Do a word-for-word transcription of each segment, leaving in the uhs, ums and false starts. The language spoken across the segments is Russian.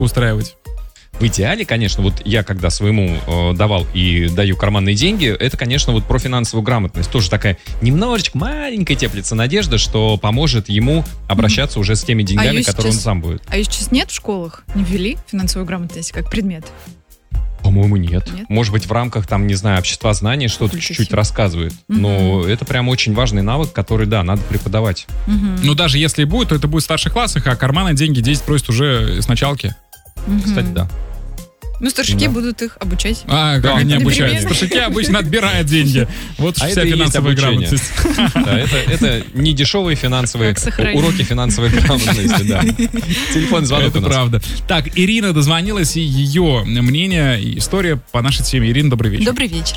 устраивать. В идеале, конечно, вот я когда своему э, давал и даю карманные деньги, это, конечно, вот про финансовую грамотность. Тоже такая немножечко маленькая теплится надежда, что поможет ему обращаться mm-hmm. уже с теми деньгами, а которые сейчас, он сам будет. А ее сейчас нет в школах? Не ввели финансовую грамотность как предмет? По-моему, нет. нет. Может быть, в рамках, там, не знаю, общества знаний что-то Только чуть-чуть рассказывает. Mm-hmm. Но это прям очень важный навык, который, да, надо преподавать. Mm-hmm. Ну, даже если и будет, то это будет в старших классах, а карманные деньги дети просят уже с началки. Mm-hmm. Кстати, да. Ну, старшики да. будут их обучать. А, как да, они обучают? Старшики обычно отбирают деньги. Вот а вся финансовая грамотность. Да, это, это не дешевые финансовые уроки финансовой грамотности, да. Телефон, звонок это у нас. Правда. Так, Ирина дозвонилась, и ее мнение и история по нашей теме. Ирина, добрый вечер. Добрый вечер.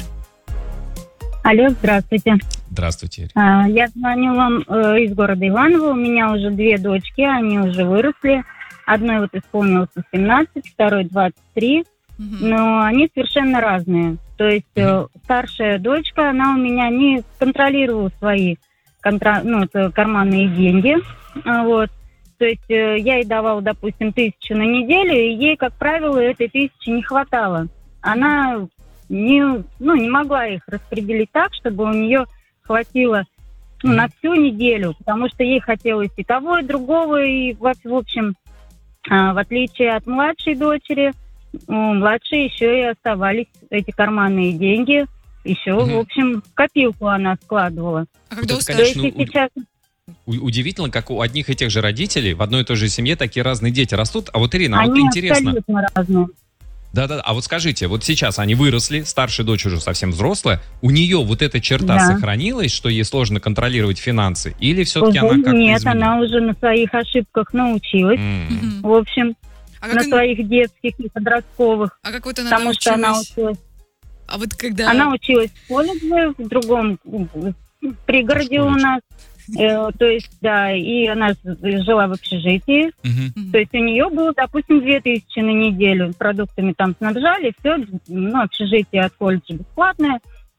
Алло, здравствуйте. Здравствуйте, Ирина. Я звоню вам э, из города Иваново. У меня уже две дочки, они уже выросли. Одной вот исполнилось семнадцать, второй двадцать три. Но они совершенно разные. То есть э, старшая дочка, она у меня не контролировала свои контра... ну, карманные деньги. Вот. То есть э, я ей давала, допустим, тысячу на неделю, и ей, как правило, этой тысячи не хватало. Она не, ну, не могла их распределить так, чтобы у нее хватило ну, на всю неделю, потому что ей хотелось и того, и другого, и в, в общем, э, в отличие от младшей дочери, у младшей еще и оставались эти карманные деньги. Еще, угу. в общем, в копилку она складывала. А когда вот это, конечно, сейчас... удивительно, как у одних и тех же родителей в одной и той же семье такие разные дети растут. А вот, Ирина, они вот интересно... абсолютно разные. Да-да, а вот скажите, вот сейчас они выросли, старшая дочь уже совсем взрослая, у нее вот эта черта да. сохранилась, что ей сложно контролировать финансы? Или все-таки уже она как-то Нет, изменилась? Она уже на своих ошибках научилась. Mm-hmm. В общем... А на своих детских и подростковых. А как вот она потому научилась? Что она училась. А вот когда... Она училась в колледже, в другом в пригороде у нас. Э, то есть, да, и она жила в общежитии. Uh-huh. То есть у нее было, допустим, две тысячи на неделю. Продуктами там снабжали, все, ну, общежитие от колледжа бесплатное.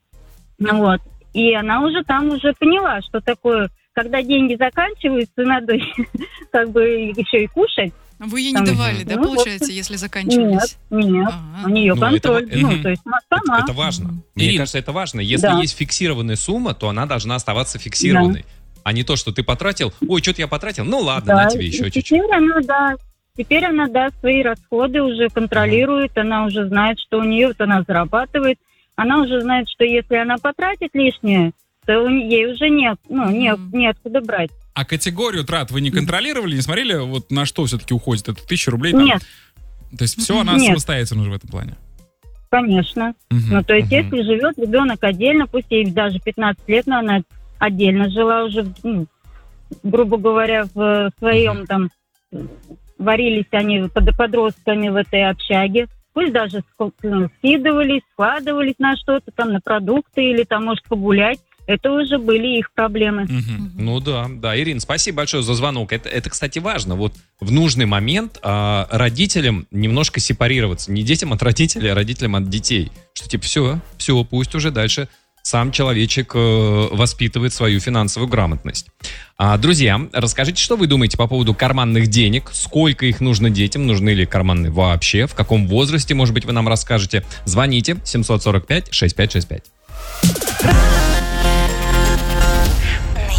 Ну, вот. И она уже там уже поняла, что такое, когда деньги заканчиваются, надо как бы еще и кушать. Вы ей не там, давали, да, ну, получается, вот, если заканчивались? Нет, нет, А-а-а. у нее ну, контроль, это, ну, то есть сама. Это, это важно. Mm-hmm. Мне Ирина, кажется, это важно. Если да. есть фиксированная сумма, то она должна оставаться фиксированной. Да. А не то, что ты потратил, ой, что-то я потратил, ну ладно, да, на тебе еще теперь чуть-чуть. Она, да, теперь она, да, свои расходы уже контролирует, mm-hmm. она уже знает, что у нее, вот она зарабатывает, она уже знает, что если она потратит лишнее, то ей уже нет, ну, нет, mm-hmm. неоткуда брать. А категорию трат вы не контролировали, не смотрели, вот на что все-таки уходит? Это тысяча рублей? Там? Нет. То есть все она Нет. самостоятельно уже в этом плане? Конечно. Uh-huh. Ну, то есть uh-huh. если живет ребенок отдельно, пусть ей даже пятнадцать лет, но она отдельно жила уже, ну, грубо говоря, в своем uh-huh. там, варились они под подростками в этой общаге, пусть даже скидывались, складывались на что-то там, на продукты или там, может, погулять. Это уже были их проблемы. Угу. Угу. Ну да, да. Ирина, спасибо большое за звонок. Это, это кстати, важно. Вот в нужный момент а, родителям немножко сепарироваться. Не детям от родителей, а родителям от детей. Что типа все, все, пусть уже дальше сам человечек э, воспитывает свою финансовую грамотность. А, друзья, расскажите, что вы думаете по поводу карманных денег? Сколько их нужно детям? Нужны ли карманные вообще? В каком возрасте, может быть, вы нам расскажете? Звоните семь сорок пять шестьдесят пять шестьдесят пять.